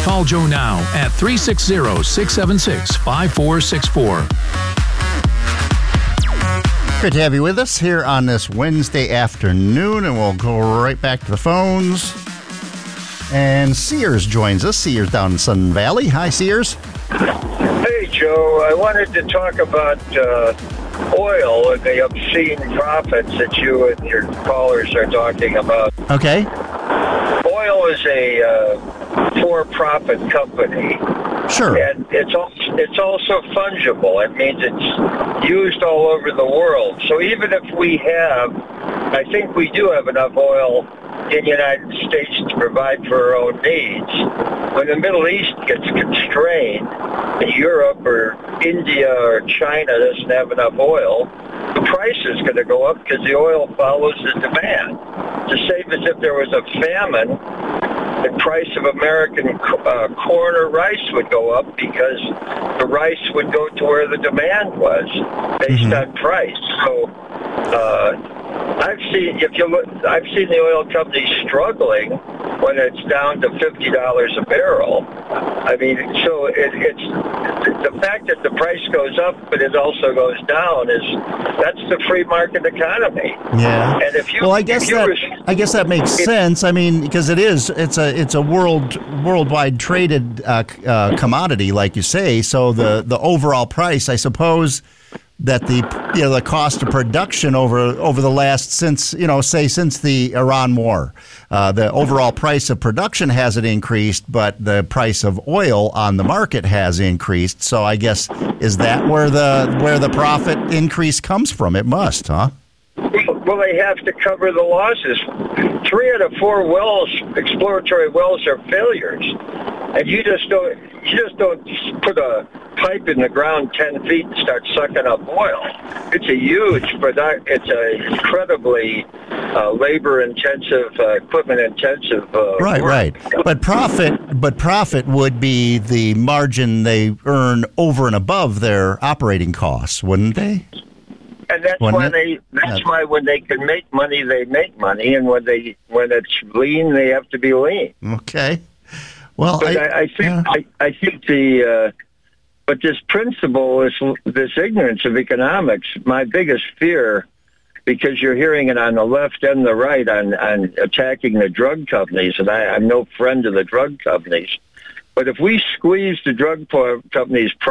Call Joe now at 360-676-5464. Great to have you with us here on this Wednesday afternoon, and we'll go right back to the phones. And Sears joins us. Sears down in Sun Valley. Hi, Sears. Hey, Joe. I wanted to talk about oil and the obscene profits that you and your callers are talking about. Okay. Oil is a for-profit company. Sure. And it's also fungible. It means it's used all over the world. So even if I think we do have enough oil in the United States to provide for our own needs. When the Middle East gets constrained, and Europe or India or China doesn't have enough oil, the price is going to go up because the oil follows the demand. The same as if there was a famine, the price of American corn or rice would go up because the rice would go to where the demand was based on price. So I've seen the oil companies struggling when it's down to $50 a barrel. I mean, so it's the fact that the price goes up but it also goes down that's the free market economy. Yeah. And I guess that makes sense. I mean, because it's a worldwide traded commodity, like you say. So the overall price, I suppose, that the cost of production over the last since the Iran war, the overall price of production hasn't increased, but the price of oil on the market has increased. So I guess is that where the profit increase comes from? It must, huh? Well, they have to cover the losses. 3 out of 4 exploratory wells are failures, and you just don't put a pipe in the ground 10 feet and start sucking up oil. It's it's an incredibly labor-intensive, equipment-intensive Right, work. But profit would be the margin they earn over and above their operating costs, wouldn't they? And that's why when they can make money, they make money, and when it's lean, they have to be lean. Okay. Well, but I think but this principle is this ignorance of economics. My biggest fear, because you're hearing it on the left and the right on attacking the drug companies, and I'm no friend of the drug companies. But if we squeeze the drug companies'